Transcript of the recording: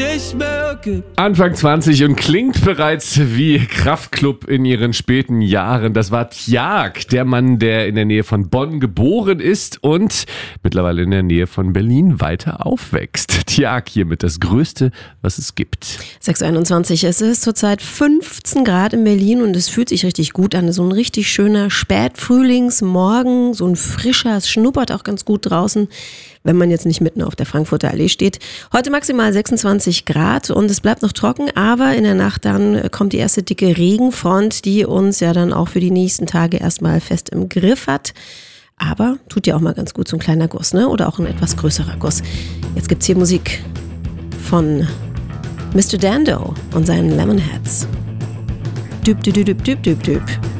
nicht mehr gibt. Anfang 20 und klingt bereits wie Kraftklub in ihren späten Jahren. Das war Tjag, der Mann, der in der Nähe von Bonn geboren ist und mittlerweile in der Nähe von Berlin weiter aufwächst. Tjag hiermit das Größte, was es gibt. 6:21. Es ist zurzeit 15 Grad in Berlin und es fühlt sich richtig gut an. So ein richtig schöner Spätfrühlingsmorgen, so ein frischer, es schnuppert auch ganz gut draußen, wenn man jetzt nicht mitten auf der Frankfurter Allee steht. Heute maximal 26 Grad und es bleibt noch trocken, aber in der Nacht dann kommt die erste dicke Regenfront, die uns ja dann auch für die nächsten Tage erstmal fest im Griff hat. Aber tut ja auch mal ganz gut so ein kleiner Guss, ne? Oder auch ein etwas größerer Guss. Jetzt gibt's hier Musik von Mr. Dando und seinen Lemonheads. Düb, düb, düb, düb, düb, düb.